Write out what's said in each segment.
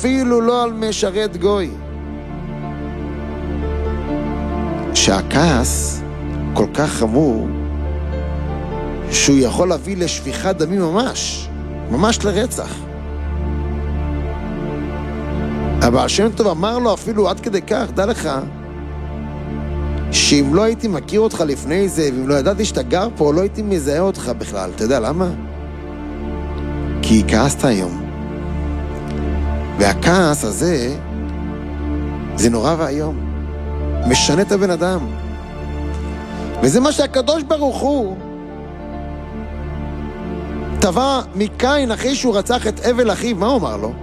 אפילו לא על משרת גוי. שהכעס כל כך חמור, שהוא יכול להביא לשפיכת דמים ממש, ממש לרצח. אבל השם טוב אמר לו אפילו עד כדי כך, דע לך, שאם לא הייתי מכיר אותך לפני זה, ואם לא ידעתי שאתה גר פה, לא הייתי מזהה אותך בכלל. אתה יודע למה? כי כעסת היום. והכעס הזה, זה נורא והיום. משנה את הבן אדם. וזה מה שהקדוש ברוך הוא טבע מקין אחרי שהוא רצח את אבל אחיו. מה הוא אמר לו?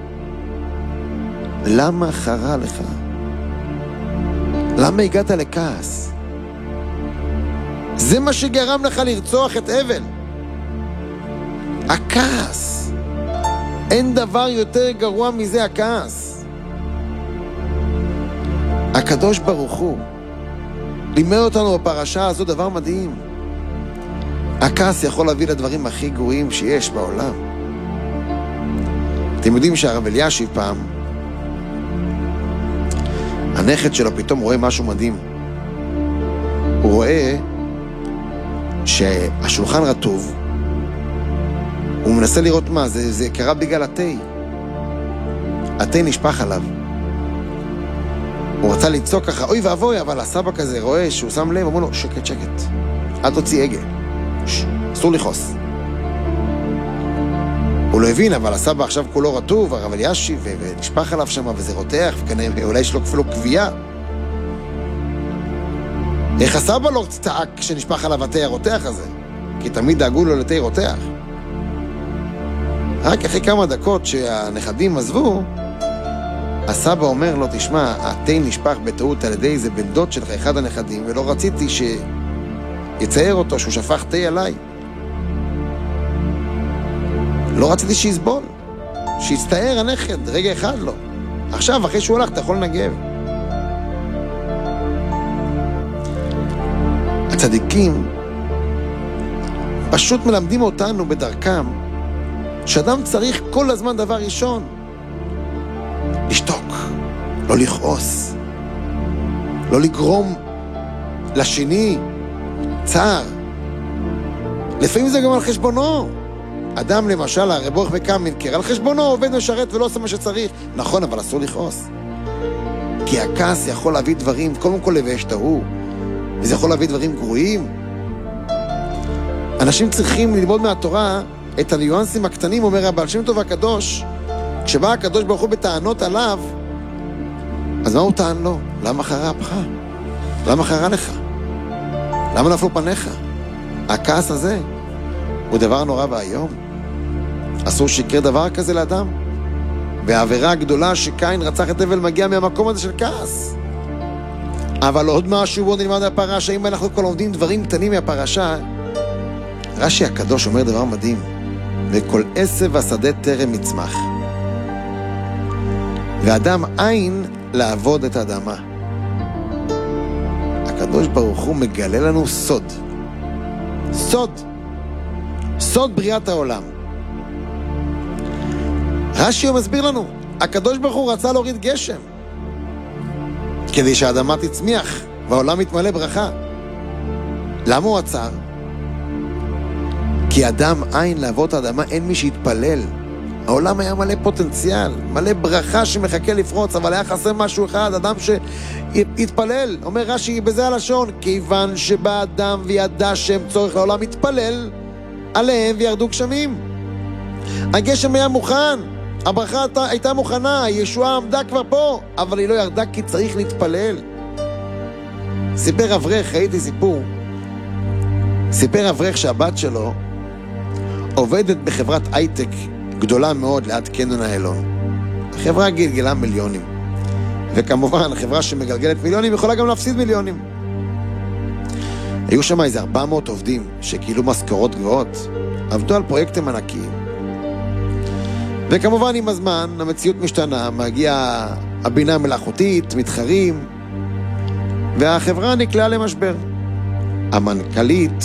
למה חרה לך? למה הגעת לכעס? זה מה שגרם לך לרצוח את אבל. הכעס. אין דבר יותר גרוע מזה, הכעס. הקדוש ברוך הוא לימד אותנו בפרשה הזו דבר מדהים. הכעס יכול להביא לדברים הכי גרועים שיש בעולם. אתם יודעים שהרב אלישיב פעם, הנכד שלו פתאום רואה משהו מדהים. הוא רואה שהשולחן רטוב, הוא מנסה לראות מה, זה קרה בגלל התה. התה נשפך עליו. הוא רצה לצעוק ככה, אוי ואבוי, אבל הסבא כזה רואה שהוא שם לב, אמרו לו, שקט, שקט, אל תוציא הגה, אסור לכעוס. הוא לא הבין, אבל הסבא עכשיו כולו רטוב, הרב אלישיב, ונשפך עליו שם, וזה רותח, וכנראה אולי יש לו אפילו קביעה. איך הסבא לא צעק כשנשפך עליו התה הרותח הזה? כי תמיד דאגו לו לתה רותח. רק אחרי כמה דקות שהנכדים עזבו, הסבא אומר לו, תשמע, התה נשפך בטעות על ידי איזה בן דוד שלך, אחד הנכדים, ולא רציתי שיצייר אותו שהוא שפך תה עליי. לא רציתי שיסבול, שיצטער הנכד, רגע אחד לא. עכשיו, אחרי שהוא הולך, אתה יכול לנגב. הצדיקים פשוט מלמדים אותנו בדרכם, שאדם צריך כל הזמן דבר ראשון, לשתוק, לא לכעוס, לא לגרום לשני צער. לפעמים זה גם על חשבונו. אדם למשל, הרבוך בקמינקר, על חשבונו עובד משרת ולא עושה מה שצריך. נכון, אבל אסור לכעוס. כי הכעס יכול להביא דברים, קודם כל לבייש את ההוא, וזה יכול להביא דברים גרועים. אנשים צריכים ללמוד מהתורה את הניואנסים הקטנים, אומר הבעל שם טוב הקדוש, כשבא הקדוש ברוך הוא בטענות עליו, אז מה הוא טען לו? למה חרה אפך? למה חרה לך? למה נפלו פניך? הכעס הזה הוא דבר נורא והיום. אסור שיקרה דבר כזה לאדם. והעבירה הגדולה שקין רצח את אבל מגיע מהמקום הזה של כעס. אבל עוד משהו בוא נלמד מהפרשה, אם אנחנו כל עומדים דברים קטנים מהפרשה, רש"י הקדוש אומר דבר מדהים, וכל עשב השדה טרם יצמח. ואדם אין לעבוד את האדמה. הקדוש ברוך הוא מגלה לנו סוד. סוד. סוד בריאת העולם. רש"י מסביר לנו, הקדוש ברוך הוא רצה להוריד גשם, כדי שהאדמה תצמיח, והעולם יתמלא ברכה. למה הוא עצר? כי אדם אין לעבוד את האדמה, אין מי שיתפלל. העולם היה מלא פוטנציאל, מלא ברכה שמחכה לפרוץ, אבל היה חסר משהו אחד, אדם שיתפלל. אומר רש"י בזה הלשון, כיוון שבא אדם וידע שהם צורך לעולם, התפלל עליהם וירדו גשמים. הגשם היה מוכן, הברכה הייתה מוכנה, הישועה עמדה כבר פה, אבל היא לא ירדה כי צריך להתפלל. סיפר אברך, ראיתי סיפור, סיפר אברך שהבת שלו עובדת בחברת הייטק גדולה מאוד ליד קניון איילון. החברה גלגלה מיליונים, וכמובן החברה שמגלגלת מיליונים יכולה גם להפסיד מיליונים. היו שם איזה 400 עובדים שקיבלו משכורות גבוהות, עבדו על פרויקטים ענקיים, וכמובן עם הזמן המציאות משתנה, מגיעה הבינה המלאכותית, מתחרים, והחברה נקלעה למשבר. המנכ"לית,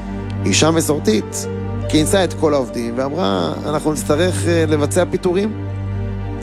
אישה מסורתית, כינסה את כל העובדים ואמרה, אנחנו נצטרך לבצע פיטורים.